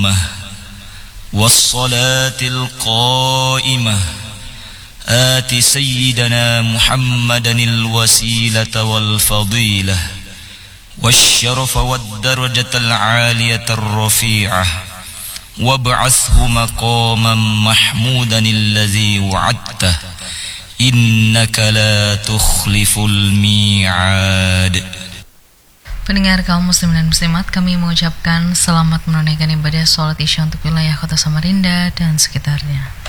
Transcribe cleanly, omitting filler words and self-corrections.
التامة والصلاة القائمة آت سيدنا محمدا الوسيلة والفضيلة والشرف والدرجة العالية الرفيعة وابعثه مقاما محمودا الذي وعدته إنك لا تخلف الميعاد. Pendengar kaum muslimin dan muslimat, kami mengucapkan selamat menunaikan ibadah sholat isya untuk wilayah kota Samarinda dan sekitarnya.